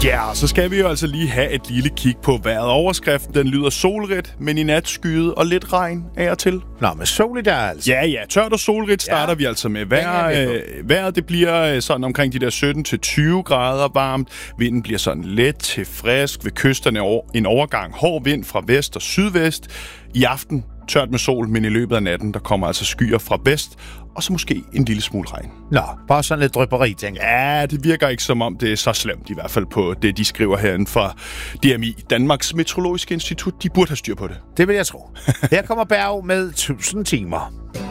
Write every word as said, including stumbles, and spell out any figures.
Ja, så skal vi jo altså lige have et lille kig på vejret. Overskriften, den lyder solrigt, men i nat skyet og lidt regn af og til. Nå, men soligt er altså. Ja, ja. Tørt og solrigt starter ja. vi altså med. Vejr, øh, vejret, det bliver sådan omkring de der sytten til tyve grader varmt. Vinden bliver sådan let til frisk. Ved kysterne over, en overgang hård vind fra vest og sydvest. I aften tørt med sol, men i løbet af natten, der kommer altså skyer fra vest. Og så måske en lille smule regn. Nå, bare sådan lidt drypperi, tænker jeg. Ja, det virker ikke som om, det er så slemt, i hvert fald på det, de skriver herinde fra D M I. Danmarks Meteorologiske Institut, de burde have styr på det. Det vil jeg tro. Her kommer Berg med tusind timer.